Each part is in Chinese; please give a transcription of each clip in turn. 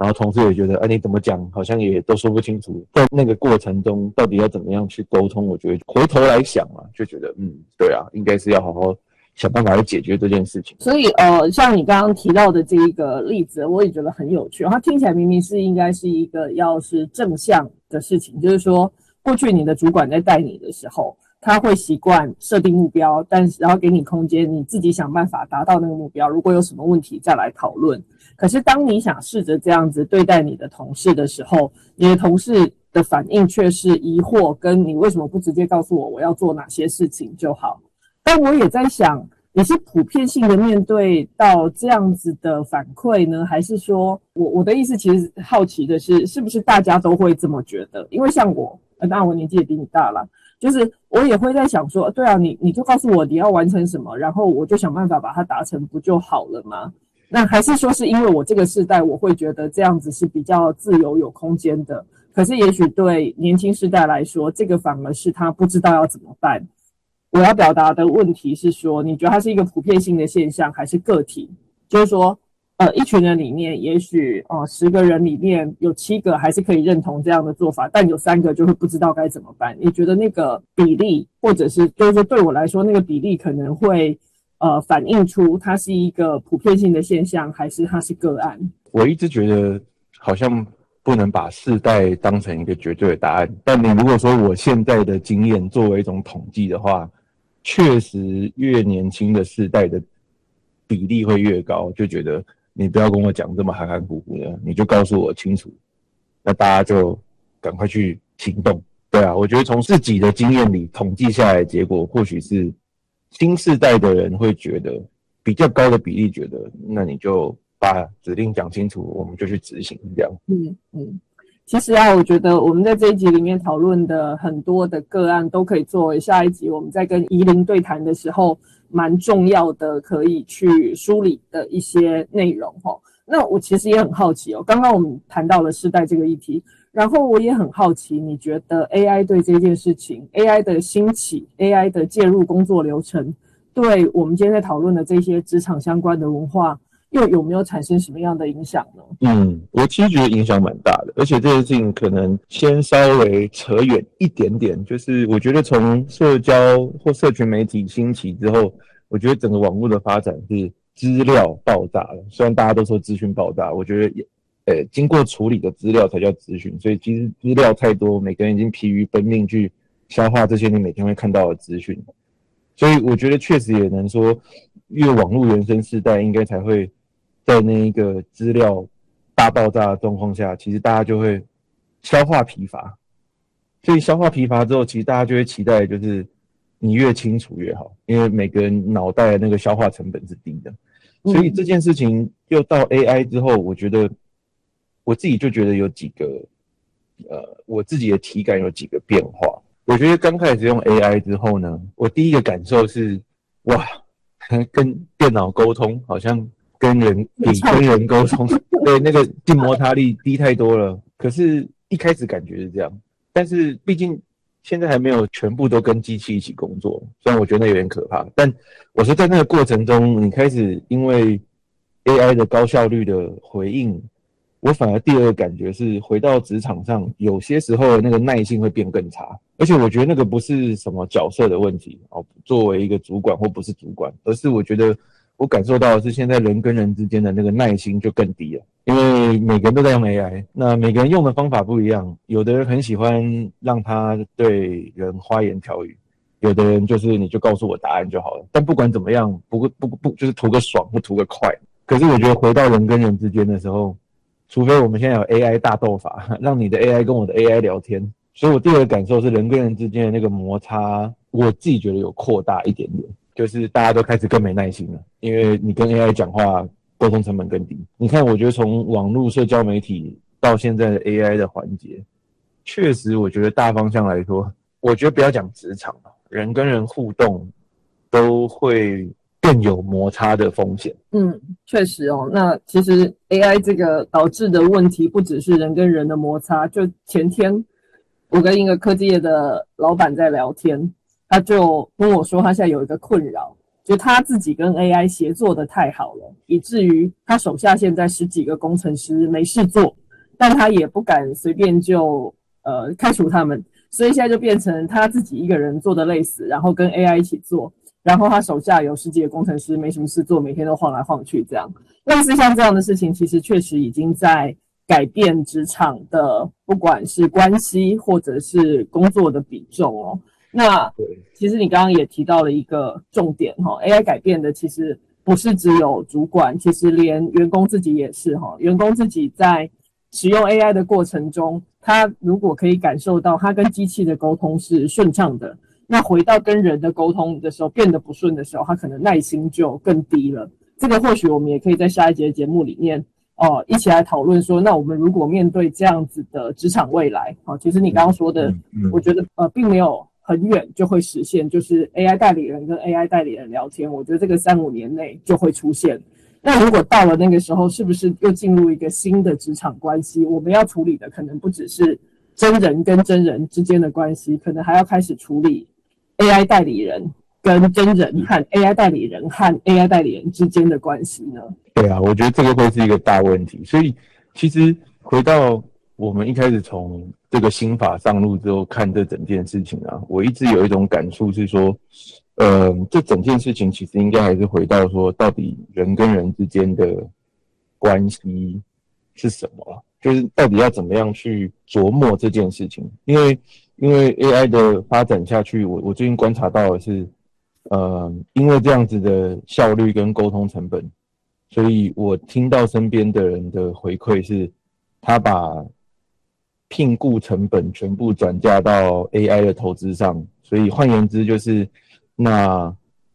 然后同事也觉得，你怎么讲好像也都说不清楚，在那个过程中到底要怎么样去沟通，我觉得回头来想啊，就觉得对啊，应该是要好好想办法去解决这件事情。 所以像你刚刚提到的这一个例子，我也觉得很有趣。它听起来明明是应该是一个要是正向的事情，就是说过去你的主管在带你的时候，他会习惯设定目标，然后给你空间，你自己想办法达到那个目标。如果有什么问题再来讨论。可是当你想试着这样子对待你的同事的时候，你的同事的反应却是疑惑，跟你为什么不直接告诉我要做哪些事情就好。但我也在想，你是普遍性的面对到这样子的反馈呢，还是说我的意思其实好奇的是，是不是大家都会这么觉得？因为像我，当然我年纪也比你大啦，就是我也会在想说，对啊，你就告诉我你要完成什么，然后我就想办法把它达成，不就好了吗？那还是说是因为我这个世代，我会觉得这样子是比较自由有空间的，可是也许对年轻世代来说，这个反而是他不知道要怎么办。我要表达的问题是说，你觉得它是一个普遍性的现象，还是个体？就是说，一群人里面，也许10个人里面有7个还是可以认同这样的做法，但有3个就会不知道该怎么办。你觉得那个比例，或者是就是说对我来说，那个比例可能会反映出它是一个普遍性的现象，还是它是个案？ 我一直觉得好像不能把世代当成一个绝对的答案，但你如果说我现在的经验作为一种统计的话，确实越年轻的世代的比例会越高，就觉得你不要跟我讲这么含含糊糊的，你就告诉我清楚，那大家就赶快去行动。对啊，我觉得从自己的经验里统计下来的结果，或许是新世代的人会觉得比较高的比例觉得，那你就把指令讲清楚，我们就去执行这样。 其实我觉得我们在这一集里面讨论的很多的个案，都可以作为下一集我们在跟宜玲对谈的时候蛮重要的可以去梳理的一些内容。那我其实也很好奇刚刚我们谈到了世代这个议题，然后我也很好奇，你觉得 AI 对这件事情， AI 的兴起， AI 的介入工作流程，对我们今天在讨论的这些职场相关的文化又有没有产生什么样的影响呢？ 我其实觉得影响蛮大的，而且这件事情可能先稍微扯远一点点，就是我觉得从社交或社群媒体兴起之后，我觉得整个网络的发展是资料爆炸了。虽然大家都说资讯爆炸，我觉得经过处理的资料才叫资讯，所以其实资料太多，每个人已经疲于奔命去消化这些你每天会看到的资讯。所以我觉得确实也能说，越网络原生世代应该才会在那一个资料大爆炸的状况下，其实大家就会消化疲乏。所以消化疲乏之后，其实大家就会期待就是你越清楚越好，因为每个人脑袋的那个消化成本是低的。所以这件事情又到 AI 之后，我觉得我自己就觉得有几个我自己的体感有几个变化。我觉得刚开始用 AI 之后呢，我第一个感受是，哇，跟电脑沟通好像跟人比跟人沟通，对，那个静摩擦力低太多了。可是一开始感觉是这样，但是毕竟现在还没有全部都跟机器一起工作，虽然我觉得那有点可怕，但我说在那个过程中，你开始因为 AI 的高效率的回应，我反而第二个感觉是回到职场上，有些时候那个耐性会变更差。而且我觉得那个不是什么角色的问题作为一个主管或不是主管，而是我觉得我感受到的是现在人跟人之间的那个耐心就更低了。因为每个人都在用 AI， 那每个人用的方法不一样，有的人很喜欢让他对人花言巧语，有的人就是你就告诉我答案就好了。但不管怎么样，不就是图个爽或图个快。可是我觉得回到人跟人之间的时候，除非我们现在有 AI 大斗法，让你的 AI 跟我的 AI 聊天。所以我第二个感受是人跟人之间的那个摩擦，我自己觉得有扩大一点点，就是大家都开始更没耐心了，因为你跟 AI 讲话沟通成本更低。你看，我觉得从网络社交媒体到现在的 AI 的环节，确实我觉得大方向来说，我觉得不要讲职场，人跟人互动都会更有摩擦的风险。 确实那其实 AI 这个导致的问题不只是人跟人的摩擦，就前天我跟一个科技业的老板在聊天，他就跟我说他现在有一个困扰， 就他自己跟 AI 协作的太好了，以至于他手下现在10几个工程师没事做，但他也不敢随便就开除他们，所以现在就变成他自己一个人做的累死，然后跟 AI 一起做，然后他手下有10几个工程师没什么事做，每天都晃来晃去这样。类似像这样的事情，其实确实已经在改变职场的不管是关系或者是工作的比重哦。那其实你刚刚也提到了一个重点，AI 改变的其实不是只有主管，其实连员工自己也是员工自己在使用 AI 的过程中，他如果可以感受到他跟机器的沟通是顺畅的，那回到跟人的沟通的时候变得不顺的时候，他可能耐心就更低了。这个或许我们也可以在下一节节目里面一起来讨论说，那我们如果面对这样子的职场未来其实你刚刚说的我觉得并没有很远就会实现，就是 AI 代理人跟 AI 代理人聊天，我觉得这个3-5年内就会出现。那如果到了那个时候，是不是又进入一个新的职场关系？我们要处理的可能不只是真人跟真人之间的关系，可能还要开始处理 AI 代理人跟真人和 AI 代理人和 AI 代理人之间的关系呢？ 对啊，我觉得这个会是一个大问题。所以其实回到我们一开始从这个新法上路之后看这整件事情啊，我一直有一种感触是说，这整件事情其实应该还是回到说，到底人跟人之间的关系是什么啊？就是到底要怎么样去琢磨这件事情？因为 AI 的发展下去，我最近观察到的是，因为这样子的效率跟沟通成本，所以我听到身边的人的回馈是，他把聘雇成本全部转嫁到 AI 的投资上，所以换言之就是那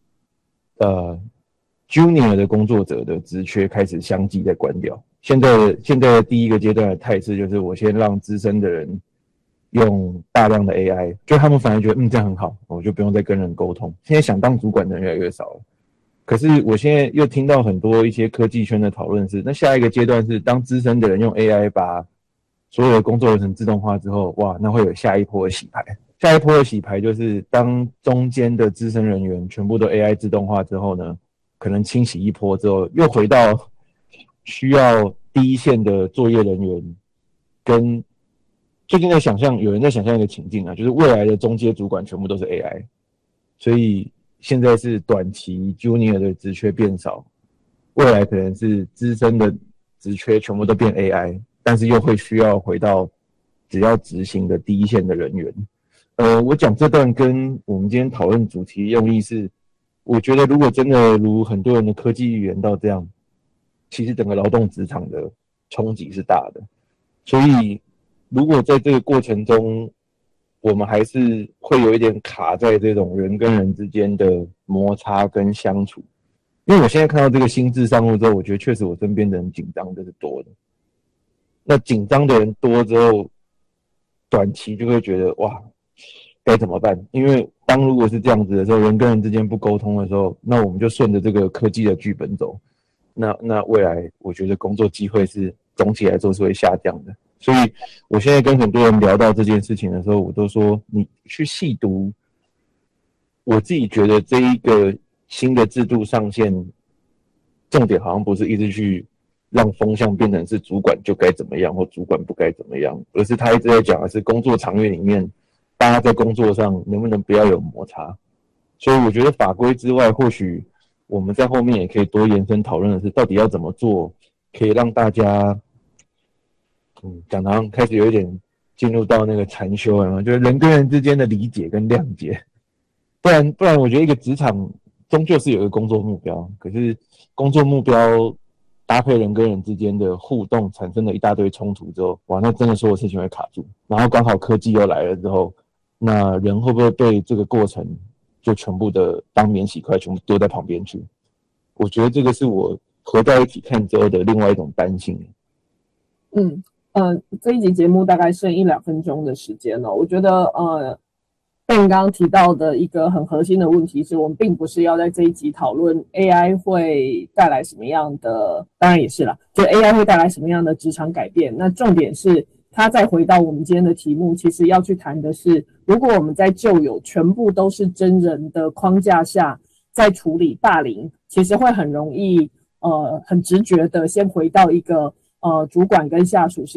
Junior 的工作者的职缺开始相继在关掉。现在的第一个阶段的态势就是我先让资深的人用大量的 AI， 就他们反而觉得这样很好，我就不用再跟人沟通。现在想当主管的人越来越少了。可是我现在又听到很多一些科技圈的讨论是，那下一个阶段是当资深的人用 AI 把所有的工作流程自动化之后，哇，那会有下一波的洗牌。下一波的洗牌就是当中间的资深人员全部都 AI 自动化之后呢，可能清洗一波之后，又回到需要第一线的作业人员跟最近在想象，有人在想象一个情境啊，就是未来的中阶主管全部都是 AI， 所以现在是短期 Junior 的职缺变少，未来可能是资深的职缺全部都变 AI， 但是又会需要回到只要执行的第一线的人员。我讲这段跟我们今天讨论主题用意是，我觉得如果真的如很多人的科技预言到这样，其实整个劳动职场的冲击是大的。所以如果在这个过程中，我们还是会有一点卡在这种人跟人之间的摩擦跟相处。因为我现在看到这个新制上路之后，我觉得确实我身边的人紧张的是多的。那紧张的人多之后，短期就会觉得哇，该怎么办？因为当如果是这样子的时候，人跟人之间不沟通的时候，那我们就顺着这个科技的剧本走。那未来我觉得工作机会是总体来说是会下降的。所以我现在跟很多人聊到这件事情的时候，我都说你去细读。我自己觉得这一个新的制度上线，重点好像不是一直去让风向变成是主管就该怎么样或主管不该怎么样，而是他一直在讲的是工作场域里面大家在工作上能不能不要有摩擦。所以我觉得法规之外，或许我们在后面也可以多延伸讨论的是，到底要怎么做可以让大家讲得好像开始有一点进入到那个禅修了，就是人跟人之间的理解跟谅解。不然我觉得一个职场终究是有一个工作目标，可是工作目标搭配人跟人之间的互动产生了一大堆冲突之后，哇，那真的所有事情会卡住。然后刚好科技又来了之后，那人会不会被这个过程就全部的当免洗块全部丢在旁边去？我觉得这个是我合在一起看之后的另外一种担心。 这一集节目大概剩1-2分钟的时间了，我觉得Ben 刚刚提到的一个很核心的问题是，我们并不是要在这一集讨论 AI 会带来什么样的，当然也是啦，就 AI 会带来什么样的职场改变。那重点是，它再回到我们今天的题目，其实要去谈的是，如果我们在旧有全部都是真人的框架下， 在处理霸凌，其实会很容易很直觉的先回到一个主管跟下属